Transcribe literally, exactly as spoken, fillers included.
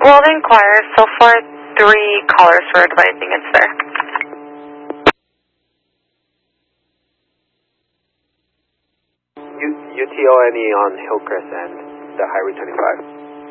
World Inquirer, so far three callers were advising it's there. U T O N E on Hillcrest and the Highway twenty-five.